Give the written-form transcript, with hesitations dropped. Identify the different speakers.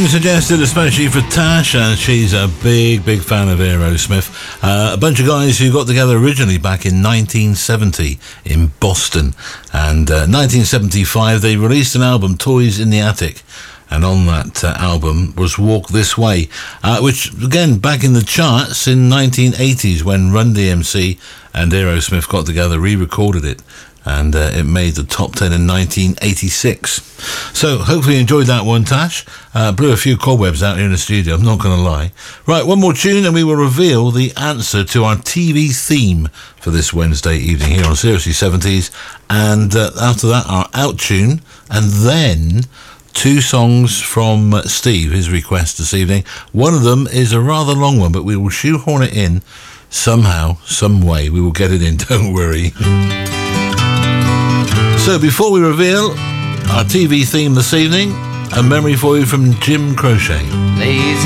Speaker 1: tune suggested especially for Tash, and she's a big fan of Aerosmith. A bunch of guys who got together originally back in 1970 in Boston, and 1975 they released an album, Toys in the Attic, and on that album was Walk This Way, which again back in the charts in 1980s when Run DMC and Aerosmith got together, re-recorded it, and it made the top 10 in 1986. So hopefully you enjoyed that one, Tash. Blew a few cobwebs out here in the studio, I'm not going to lie. Right, one more tune and we will reveal the answer to our TV theme for this Wednesday evening here on Seriously 70s, and after that our out tune, and then two songs from Steve, his request this evening. One of them is a rather long one, but we will shoehorn it in somehow, some way. We will get it in, don't worry. So before we reveal our TV theme this evening, a memory for you from Jim Croce.